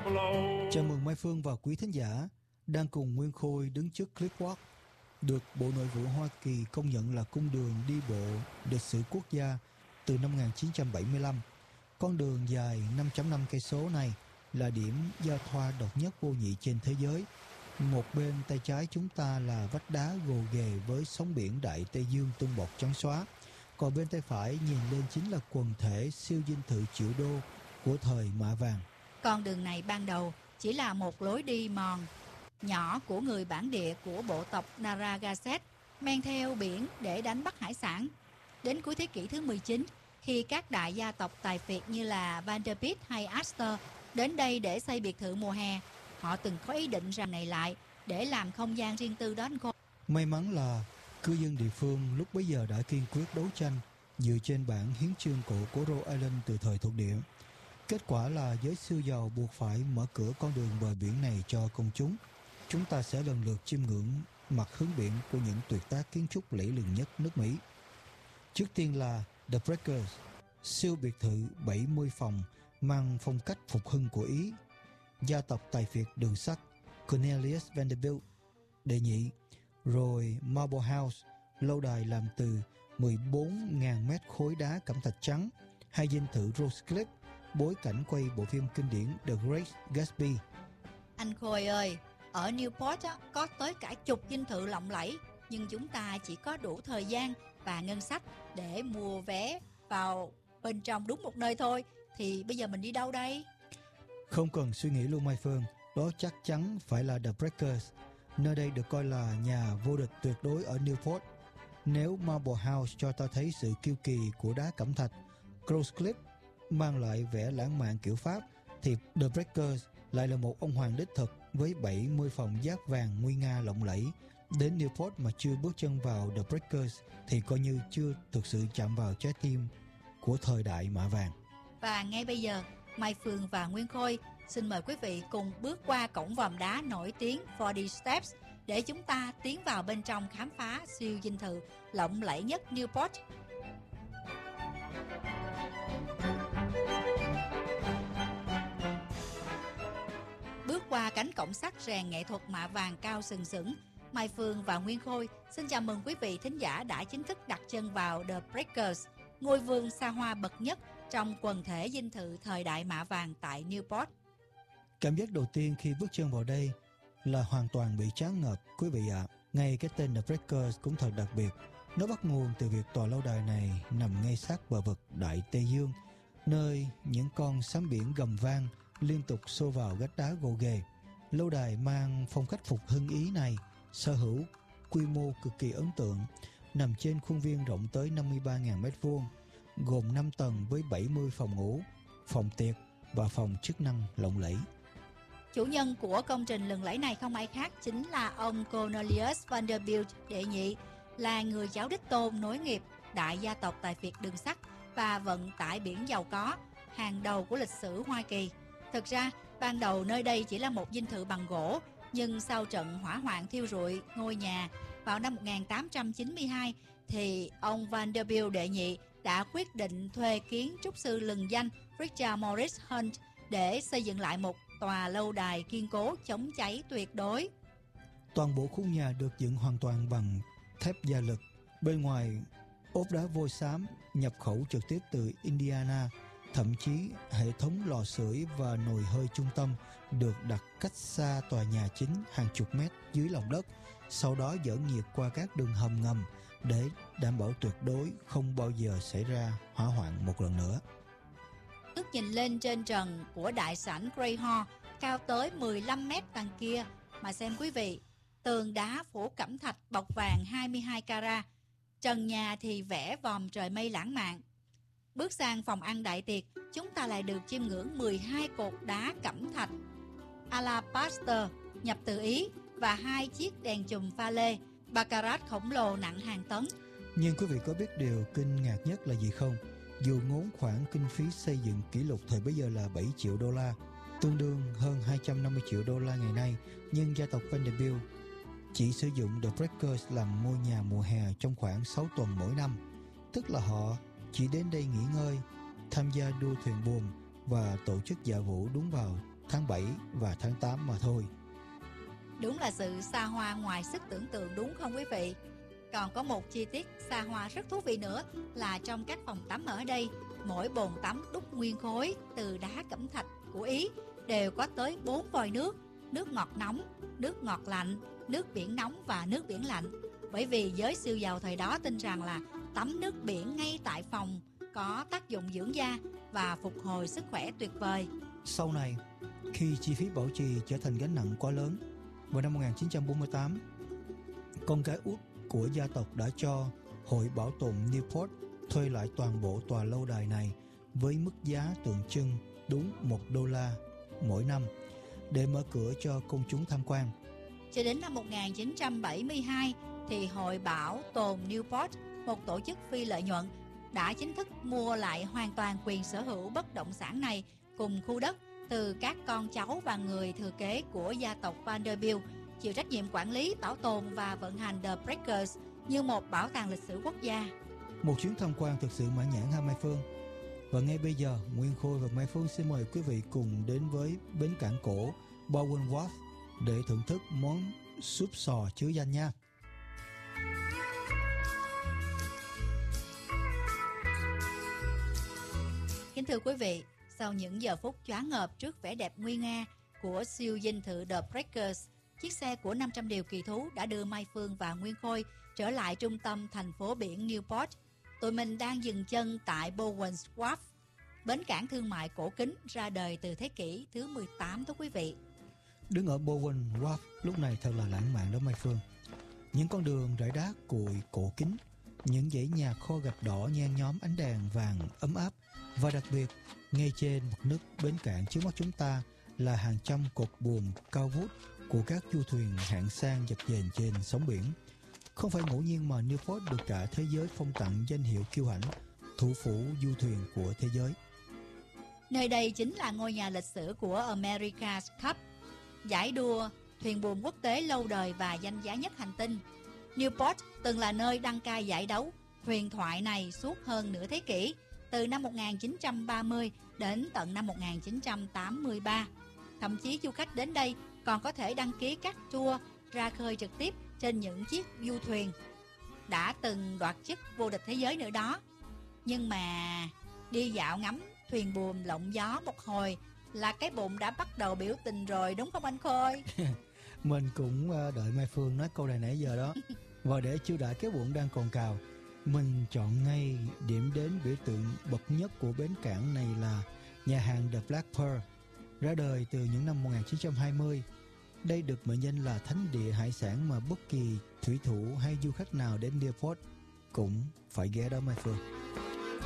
Chào mừng Mai Phương và quý thính giả đang cùng Nguyên Khôi đứng trước Clifford, được Bộ Nội vụ Hoa Kỳ công nhận là cung đường đi bộ lịch sử quốc gia từ năm 1975. Con đường dài 5.5 cây số này là điểm giao thoa độc nhất vô nhị trên thế giới. Một bên tay trái chúng ta là vách đá gồ ghề với sóng biển Đại Tây Dương tung bọt trắng xóa, còn bên tay phải nhìn lên chính là quần thể siêu dinh thự triệu đô của thời Mạ Vàng. Con đường này ban đầu chỉ là một lối đi mòn nhỏ của người bản địa của bộ tộc Narragansett men theo biển để đánh bắt hải sản. Đến cuối thế kỷ thứ 19, khi các đại gia tộc tài phiệt như là Vanderbilt hay Astor đến đây để xây biệt thự mùa hè, họ từng có ý định rằng này lại để làm không gian riêng tư đó anh Khôi. May mắn là cư dân địa phương lúc bấy giờ đã kiên quyết đấu tranh dựa trên bản hiến chương cổ của Rhode Island từ thời thuộc địa. Kết quả là giới siêu giàu buộc phải mở cửa con đường bờ biển này cho công chúng. Chúng ta sẽ lần lượt chiêm ngưỡng mặt hướng biển của những tuyệt tác kiến trúc lẫy lừng nhất nước Mỹ. Trước tiên là The Breakers, siêu biệt thự 70 phòng mang phong cách phục hưng của Ý. Gia tộc tài phiệt đường sắt Cornelius Vanderbilt đệ nhị. Rồi Marble House, lâu đài làm từ 14.000 mét khối đá cẩm thạch trắng. Hay dinh thự Rosencliff, bối cảnh quay bộ phim kinh điển The Great Gatsby. Anh Khôi ơi, ở Newport có tới cả chục dinh thự lộng lẫy, nhưng chúng ta chỉ có đủ thời gian và ngân sách để mua vé vào bên trong đúng một nơi thôi. Thì bây giờ mình đi đâu đây? Không cần suy nghĩ luôn Mai Phương, đó chắc chắn phải là The Breakers. Nơi đây được coi là nhà vô địch tuyệt đối ở Newport. Nếu Marble House cho ta thấy sự kiêu kỳ của đá cẩm thạch, Rosencliff mang lại vẻ lãng mạn kiểu Pháp, thì The Breakers lại là một ông hoàng đích thực với 70 phòng giác vàng nguy nga lộng lẫy. Đến Newport mà chưa bước chân vào The Breakers thì coi như chưa thực sự chạm vào trái tim của thời đại Mạ Vàng. Và ngay bây giờ, Mai Phương và Nguyên Khôi xin mời quý vị cùng bước qua cổng vòm đá nổi tiếng 40 Steps để chúng ta tiến vào bên trong khám phá siêu dinh thự lộng lẫy nhất Newport. Bước qua cánh cổng sắt rèn nghệ thuật Mạ Vàng cao sừng sững, Mai Phương và Nguyên Khôi xin chào mừng quý vị thính giả đã chính thức đặt chân vào The Breakers, ngôi vườn xa hoa bậc nhất trong quần thể dinh thự thời đại Mạ Vàng tại Newport. Cảm giác đầu tiên khi bước chân vào đây là hoàn toàn bị choáng ngợp quý vị ạ. Ngay cái tên The Breakers cũng thật đặc biệt. Nó bắt nguồn từ việc tòa lâu đài này nằm ngay sát bờ vực Đại Tây Dương, nơi những con sóng biển gầm vang liên tục xô vào vách đá gồ ghề. Lâu đài mang phong cách phục hưng Ý này sở hữu quy mô cực kỳ ấn tượng, nằm trên khuôn viên rộng tới 53.000 m2, gồm 5 tầng với 70 phòng ngủ, phòng tiệc và phòng chức năng lộng lẫy. Chủ nhân của công trình lừng lẫy này không ai khác chính là ông Cornelius Vanderbilt đệ nhị, là người cháu đích tôn nối nghiệp đại gia tộc tài phiệt đường sắt và vận tải biển giàu có hàng đầu của lịch sử Hoa Kỳ. Thực ra, ban đầu nơi đây chỉ là một dinh thự bằng gỗ, nhưng sau trận hỏa hoạn thiêu rụi ngôi nhà vào năm 1892 thì ông Vanderbilt đệ nhị đã quyết định thuê kiến trúc sư lừng danh Richard Morris Hunt để xây dựng lại một tòa lâu đài kiên cố chống cháy tuyệt đối. Toàn bộ khu nhà được dựng hoàn toàn bằng thép gia lực. Bên ngoài ốp đá vôi xám nhập khẩu trực tiếp từ Indiana. Thậm chí hệ thống lò sưởi và nồi hơi trung tâm được đặt cách xa tòa nhà chính hàng chục mét dưới lòng đất, sau đó dẫn nhiệt qua các đường hầm ngầm để đảm bảo tuyệt đối không bao giờ xảy ra hỏa hoạn một lần nữa. Ước nhìn lên trên trần của đại sảnh Great Hall cao tới 15 mét đằng kia mà xem quý vị, tường đá phủ cẩm thạch bọc vàng 22 carat, trần nhà thì vẽ vòm trời mây lãng mạn. Bước sang phòng ăn đại tiệc, chúng ta lại được chiêm ngưỡng 12 cột đá cẩm thạch alabaster nhập từ Ý và 2 chiếc đèn chùm pha lê baccarat khổng lồ nặng hàng tấn. Nhưng quý vị có biết điều kinh ngạc nhất là gì không? Dù ngốn khoản kinh phí xây dựng kỷ lục thời bấy giờ là 7 triệu đô la, tương đương hơn 250 triệu đô la ngày nay, nhưng gia tộc Vanderbilt chỉ sử dụng The Breakers làm ngôi nhà mùa hè trong khoảng 6 tuần mỗi năm. Tức là họ chỉ đến đây nghỉ ngơi, tham gia đua thuyền buồm và tổ chức dạ vũ đúng vào tháng tháng 7 và tháng 8 mà thôi. Đúng là sự xa hoa ngoài sức tưởng tượng đúng không quý vị? Còn có một chi tiết xa hoa rất thú vị nữa là trong các phòng tắm ở đây, mỗi bồn tắm đúc nguyên khối từ đá cẩm thạch của Ý đều có tới 4 vòi nước, nước ngọt nóng, nước ngọt lạnh, nước biển nóng và nước biển lạnh. Bởi vì giới siêu giàu thời đó tin rằng là tắm nước biển ngay tại phòng có tác dụng dưỡng da và phục hồi sức khỏe tuyệt vời. Sau này, khi chi phí bảo trì trở thành gánh nặng quá lớn, vào năm 1948, con gái út của gia tộc đã cho Hội Bảo tồn Newport thuê lại toàn bộ tòa lâu đài này với mức giá tượng trưng đúng $1 mỗi năm để mở cửa cho công chúng tham quan. Cho đến năm 1972 thì Hội Bảo tồn Newport, một tổ chức phi lợi nhuận, đã chính thức mua lại hoàn toàn quyền sở hữu bất động sản này cùng khu đất từ các con cháu và người thừa kế của gia tộc Vanderbilt, chịu trách nhiệm quản lý, bảo tồn và vận hành The Breakers như một bảo tàng lịch sử quốc gia. Một chuyến tham quan thực sự mãn nhãn ha Mai Phương. Và ngay bây giờ, Nguyên Khôi và Mai Phương xin mời quý vị cùng đến với bến cảng cổ Bowen Wharf để thưởng thức món súp sò chứa danh nha. Kính thưa quý vị, sau những giờ phút choáng ngợp trước vẻ đẹp nguy nga của siêu dinh thự The Breakers, chiếc xe của 500 điều kỳ thú đã đưa Mai Phương và Nguyên Khôi trở lại trung tâm thành phố biển Newport. Tụi mình đang dừng chân tại Bowen's Wharf, bến cảng thương mại cổ kính ra đời từ thế kỷ thứ 18 đó quý vị. Đứng ở Bowen Wharf lúc này thật là lãng mạn đó Mai Phương. Những con đường rải đá cuội cổ kính, những dãy nhà kho gạch đỏ nhen nhóm ánh đèn vàng ấm áp, và đặc biệt ngay trên mặt nước bến cảng trước mắt chúng ta là hàng trăm cột buồm cao vút của các du thuyền hạng sang dập dềnh trên sóng biển. Không phải ngẫu nhiên mà Newport được cả thế giới phong tặng danh hiệu kiêu hãnh thủ phủ du thuyền của thế giới. Nơi đây chính là ngôi nhà lịch sử của America's Cup, giải đua thuyền buồm quốc tế lâu đời và danh giá nhất hành tinh. Newport từng là nơi đăng cai giải đấu huyền thoại này suốt hơn nửa thế kỷ, từ năm 1930 đến tận năm 1983. Thậm chí du khách đến đây còn có thể đăng ký các tour ra khơi trực tiếp trên những chiếc du thuyền đã từng đoạt chức vô địch thế giới nữa đó. Nhưng mà đi dạo ngắm thuyền buồm lộng gió một hồi là cái bụng đã bắt đầu biểu tình rồi, đúng không anh Khôi? Mình cũng đợi Mai Phương nói câu này nãy giờ đó. Và để chiêu đãi cái bụng đang cồn cào, mình chọn ngay điểm đến biểu tượng bậc nhất của bến cảng này là nhà hàng The Black Pearl, ra đời từ những năm 1920. Đây được mệnh danh là thánh địa hải sản mà bất kỳ thủy thủ hay du khách nào đến Newport cũng phải ghé đó Mai Phương.